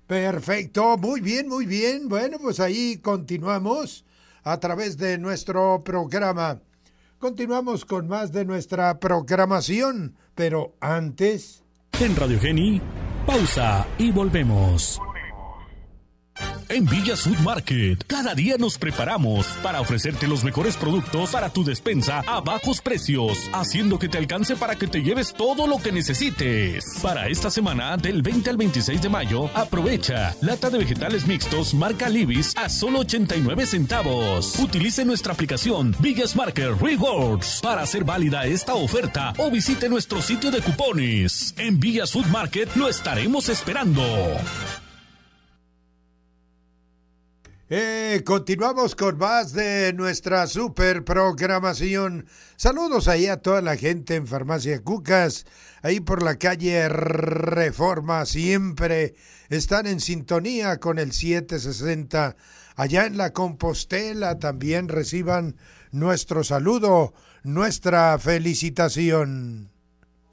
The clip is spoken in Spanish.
Perfecto, muy bien, muy bien. Bueno, pues ahí continuamos a través de nuestro programa. Continuamos con más de nuestra programación, pero antes... En Radio Geni, pausa y volvemos. En Villa Food Market, cada día nos preparamos para ofrecerte los mejores productos para tu despensa a bajos precios, haciendo que te alcance para que te lleves todo lo que necesites. Para esta semana, del 20 al 26 de mayo, aprovecha lata de vegetales mixtos marca Libis a solo 89 centavos. Utilice nuestra aplicación Villas Market Rewards para hacer válida esta oferta o visite nuestro sitio de cupones. En Villa Food Market lo estaremos esperando. Continuamos con más de nuestra super programación. Saludos ahí a toda la gente en Farmacia Cucas, ahí por la calle Reforma, siempre están en sintonía con el 760. Allá en la Compostela también reciban nuestro saludo, nuestra felicitación.